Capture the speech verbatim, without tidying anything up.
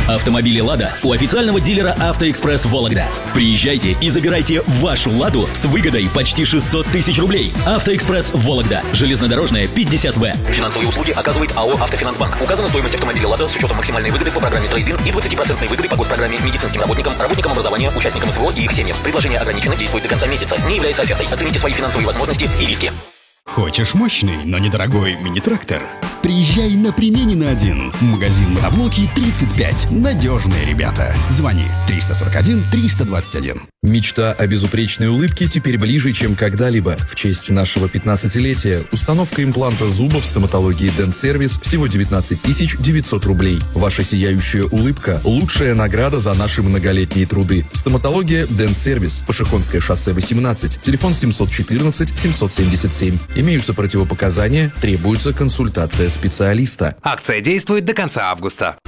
Автомобили «Лада» у официального дилера «Автоэкспресс» Вологда. Приезжайте и забирайте вашу «Ладу» с выгодой почти шестьсот тысяч рублей. «Автоэкспресс» Вологда. Железнодорожная, пятьдесят В. Финансовые услуги оказывает АО «Автофинансбанк». Указана стоимость автомобиля «Лада» с учетом максимальной выгоды по программе «Трейд-ин» и двадцать процентов выгоды по госпрограмме медицинским работникам, работникам образования, участникам СВО и их семьям. Предложение ограничено, действует до конца месяца. Не является офертой. Оцените свои финансовые возможности и риски. Хочешь мощный, но недорогой мини-трактор? Приезжай на Применина один. Магазин мотоблоки тридцать пять. Надежные ребята. Звони триста сорок один триста двадцать один. Мечта о безупречной улыбке теперь ближе, чем когда-либо. В честь нашего пятнадцатилетия установка импланта зуба в стоматологии Dent Service всего девятнадцать тысяч девятьсот рублей. Ваша сияющая улыбка – лучшая награда за наши многолетние труды. Стоматология Dent Service. Пашихонское шоссе восемнадцать. Телефон семьсот четырнадцать семьсот семьдесят семь. Имеются противопоказания, требуется консультация специалиста. Акция действует до конца августа.